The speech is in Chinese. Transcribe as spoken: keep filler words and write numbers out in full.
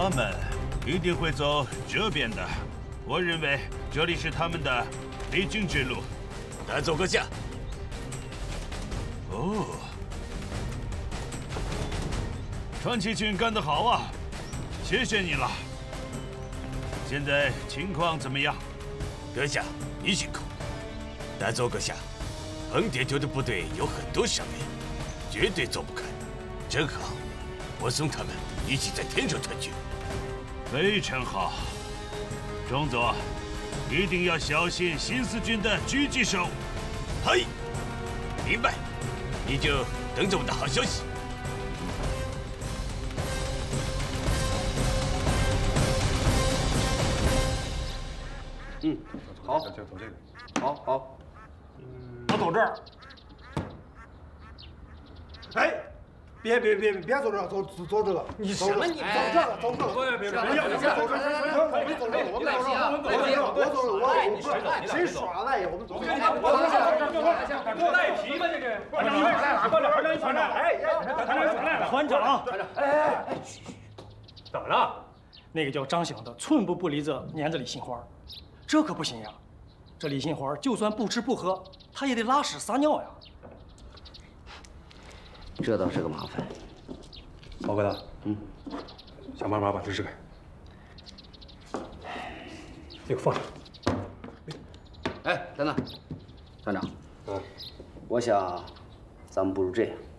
他们一定会走这边的。我认为这里是他们的必经之路。 带走阁下。 哦，传奇君干得好啊！谢谢你了。现在情况怎么样？ 阁下，你辛苦。带走阁下，横店酋的部队有很多伤员，绝对走不开。正好，我送他们一起在天上团聚。 非常好，中佐，一定要小心新四军的狙击手。 嘿，明白。你就等着我的好消息。 嗯，好， 就走这个。 好好。 我走这儿。 哎，别别别别走这儿，走走走这个。 你什么你？ 走这个，走这个。 别别别！ 别别别走这个，我们走这个，我们走这个，我们走这个，我走我我谁耍赖呀？我们走这个。 赖皮吧这个！团长，团长，团长，团长，哎，团长来了，团长，团长，哎哎哎，怎么了？ 那个叫张响的寸步不离着粘着李杏花，这可不行呀！这李杏花就算不吃不喝，他也得拉屎撒尿呀。 这倒是个麻烦。 包疙瘩，嗯，想办法把他支开。这个放下。 哎，等等，团长， 嗯， 我想咱们不如这样。